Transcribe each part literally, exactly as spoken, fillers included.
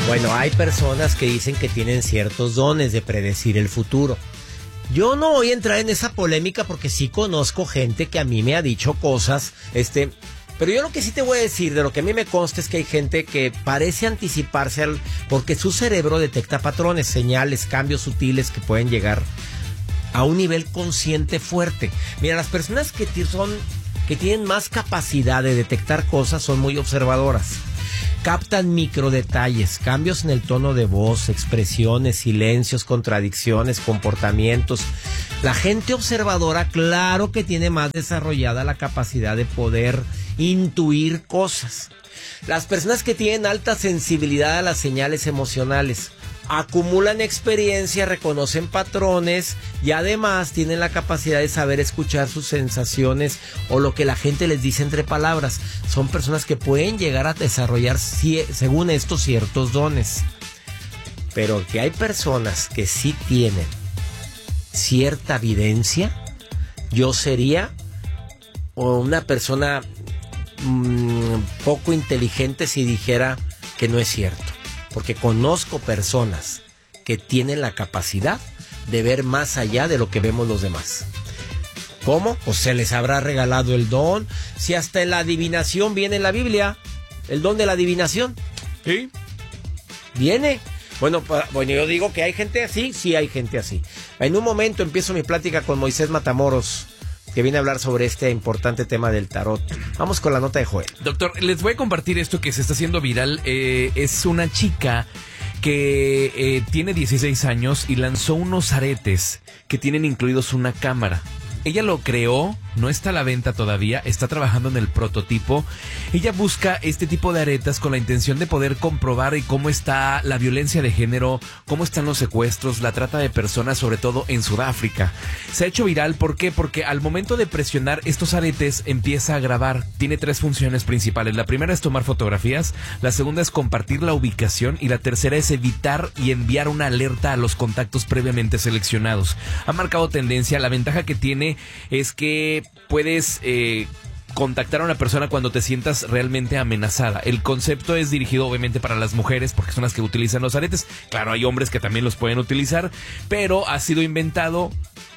Bueno, hay personas que dicen que tienen ciertos dones de predecir el futuro. Yo no voy a entrar en esa polémica porque sí conozco gente que a mí me ha dicho cosas, este... Pero yo lo que sí te voy a decir, de lo que a mí me consta, es que hay gente que parece anticiparse al, porque su cerebro detecta patrones, señales, cambios sutiles que pueden llegar a un nivel consciente fuerte. Mira, las personas que, t- son, que tienen más capacidad de detectar cosas son muy observadoras. Captan microdetalles, cambios en el tono de voz, expresiones, silencios, contradicciones, comportamientos. La gente observadora, claro que tiene más desarrollada la capacidad de poder intuir cosas. Las personas que tienen alta sensibilidad a las señales emocionales acumulan experiencia, reconocen patrones y además tienen la capacidad de saber escuchar sus sensaciones o lo que la gente les dice entre palabras. Son personas que pueden llegar a desarrollar, según esto, ciertos dones. Pero que hay personas que sí tienen cierta evidencia, yo sería una persona mmm, poco inteligente si dijera que no es cierto. Porque conozco personas que tienen la capacidad de ver más allá de lo que vemos los demás. ¿Cómo? Pues se les habrá regalado el don. Si hasta en la adivinación viene en la Biblia, el don de la adivinación. ¿Sí? Viene. Bueno, bueno, yo digo que hay gente así, sí hay gente así. En un momento empiezo mi plática con Moisés Matamoros, que viene a hablar sobre este importante tema del tarot. Vamos con la nota de Joel. Doctor, les voy a compartir esto que se está haciendo viral. Eh, es una chica que eh, tiene dieciséis años y lanzó unos aretes que tienen incluidos una cámara. Ella lo creó, no está a la venta todavía, está trabajando en el prototipo. Ella busca este tipo de aretas con la intención de poder comprobar cómo está la violencia de género, cómo están los secuestros, la trata de personas, sobre todo en Sudáfrica. Se ha hecho viral, ¿por qué? Porque al momento de presionar estos aretes empieza a grabar. Tiene tres funciones principales. La primera es tomar fotografías, la segunda es compartir la ubicación y la tercera es evitar y enviar una alerta a los contactos previamente seleccionados. Ha marcado tendencia. La ventaja que tiene es que puedes eh, contactar a una persona cuando te sientas realmente amenazada. El concepto es dirigido obviamente para las mujeres porque son las que utilizan los aretes. Claro, hay hombres que también los pueden utilizar, pero ha sido inventado,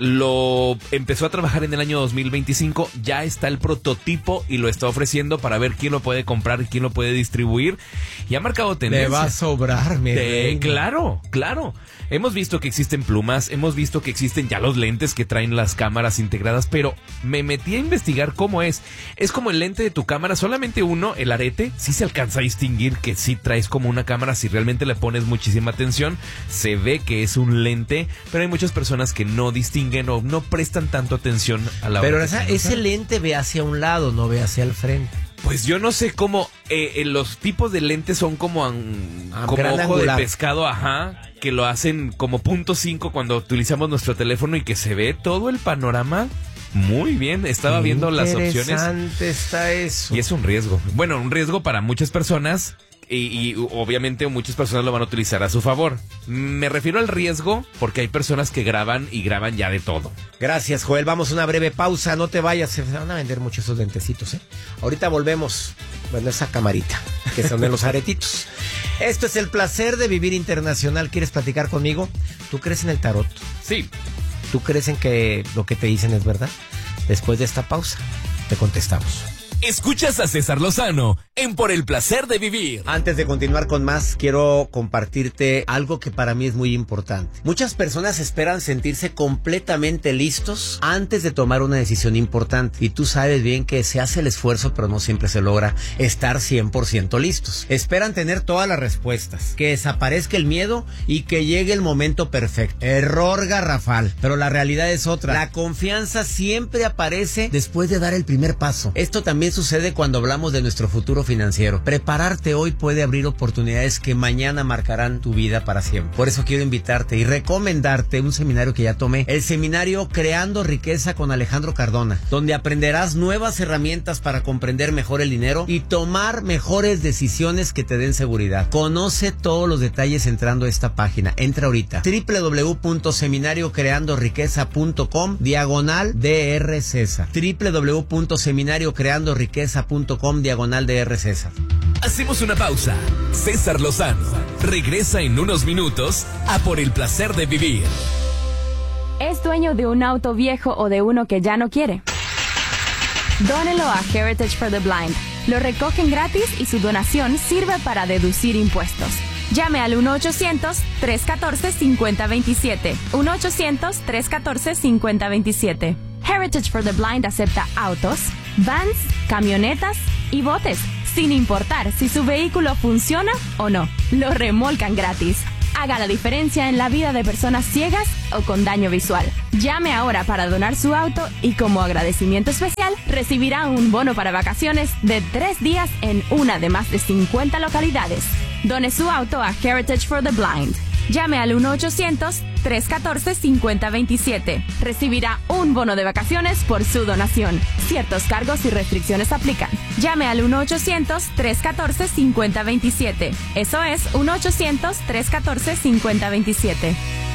lo empezó a trabajar en el año dos mil veinticinco, ya está el prototipo y lo está ofreciendo para ver quién lo puede comprar y quién lo puede distribuir. Y ha marcado tendencia. Me va a sobrar, mi de, Claro, claro. Hemos visto que existen plumas, hemos visto que existen ya los lentes que traen las cámaras integradas, pero me metí a investigar cómo es. Es como el lente de tu cámara, solamente uno, el arete, sí se alcanza a distinguir que sí traes como una cámara, si realmente le pones muchísima atención, se ve que es un lente, pero hay muchas personas que no distinguen o no prestan tanto atención a la hora. Pero esa, ese lente ve hacia un lado, no ve hacia el frente. Pues yo no sé cómo, eh, los tipos de lentes son como, um, ah, como ojo angular. de pescado, ajá, que lo hacen como punto cinco cuando utilizamos nuestro teléfono y que se ve todo el panorama muy bien. Estaba Qué viendo las opciones. Interesante está eso. Y es un riesgo. Bueno, un riesgo para muchas personas. Y, y obviamente muchas personas lo van a utilizar a su favor. Me refiero al riesgo porque hay personas que graban y graban ya de todo. Gracias, Joel. Vamos a una breve pausa. No te vayas. Se van a vender muchos esos lentecitos, ¿eh? Ahorita volvemos. Bueno, esa camarita, que son de los aretitos. Esto es El Placer de Vivir Internacional. ¿Quieres platicar conmigo? ¿Tú crees en el tarot? Sí. ¿Tú crees en que lo que te dicen es verdad? Después de esta pausa, te contestamos. Escuchas a César Lozano en Por el Placer de Vivir. Antes de continuar con más, quiero compartirte algo que para mí es muy importante. Muchas personas esperan sentirse completamente listos antes de tomar una decisión importante. Y tú sabes bien que se hace el esfuerzo, pero no siempre se logra estar cien por ciento listos. Esperan tener todas las respuestas, que desaparezca el miedo y que llegue el momento perfecto. Error garrafal. Pero la realidad es otra. La confianza siempre aparece después de dar el primer paso. Esto también sucede cuando hablamos de nuestro futuro financiero. Prepararte hoy puede abrir oportunidades que mañana marcarán tu vida para siempre. Por eso quiero invitarte y recomendarte un seminario que ya tomé, el seminario Creando Riqueza con Alejandro Cardona, donde aprenderás nuevas herramientas para comprender mejor el dinero y tomar mejores decisiones que te den seguridad. Conoce todos los detalles entrando a esta página. Entra ahorita. doble u doble u doble u punto seminario creando riqueza punto com diagonal D R César. doble u doble u doble u punto seminario creando riqueza punto com diagonal D R César. Hacemos una pausa. César Lozano regresa en unos minutos a Por el Placer de Vivir. ¿Es dueño de un auto viejo o de uno que ya no quiere? Dónelo a Heritage for the Blind. Lo recogen gratis y su donación sirve para deducir impuestos. Llame al uno ochocientos, tres uno cuatro, cinco cero dos siete. uno ochocientos, tres uno cuatro, cinco cero dos siete. Heritage for the Blind acepta autos, vans, camionetas y botes, sin importar si su vehículo funciona o no. Lo remolcan gratis. Haga la diferencia en la vida de personas ciegas o con daño visual. Llame ahora para donar su auto y como agradecimiento especial recibirá un bono para vacaciones de tres días en una de más de cincuenta localidades. Done su auto a Heritage for the Blind. Llame al uno ochocientos, tres uno cuatro, cinco cero dos siete. Recibirá un bono de vacaciones por su donación. Ciertos cargos y restricciones aplican. Llame al uno ochocientos, tres uno cuatro, cinco cero dos siete. Eso es uno ochocientos, tres uno cuatro, cinco cero dos siete.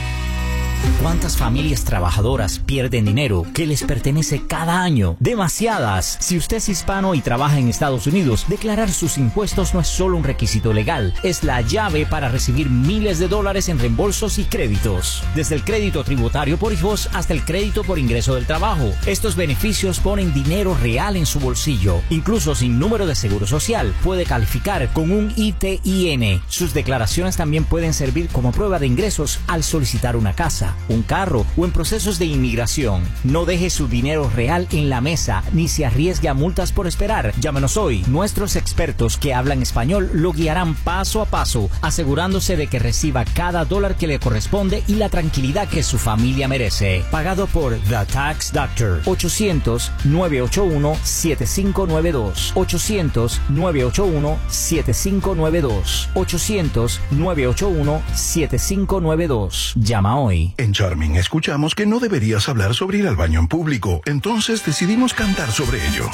¿Cuántas familias trabajadoras pierden dinero que les pertenece cada año? Demasiadas. Si usted es hispano y trabaja en Estados Unidos, declarar sus impuestos no es solo un requisito legal, es la llave para recibir miles de dólares en reembolsos y créditos. Desde el crédito tributario por hijos hasta el crédito por ingreso del trabajo. Estos beneficios ponen dinero real en su bolsillo. Incluso sin número de seguro social, puede calificar con un I T I N. Sus declaraciones también pueden servir como prueba de ingresos al solicitar una casa, un carro o en procesos de inmigración. No deje su dinero real en la mesa ni se arriesgue a multas por esperar. Llámenos hoy. Nuestros expertos que hablan español lo guiarán paso a paso, asegurándose de que reciba cada dólar que le corresponde y la tranquilidad que su familia merece. Pagado por The Tax Doctor. ochocientos, nueve ocho uno, siete cinco nueve dos. ochocientos, nueve ocho uno, siete cinco nueve dos. ochocientos, nueve ocho uno, siete cinco nueve dos. Llama hoy. En Charming escuchamos que no deberías hablar sobre ir al baño en público, entonces decidimos cantar sobre ello.